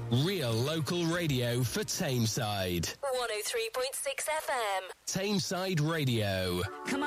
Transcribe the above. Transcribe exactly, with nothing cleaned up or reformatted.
Real local radio for Tameside. one oh three point six F M. Tameside Radio. Come on.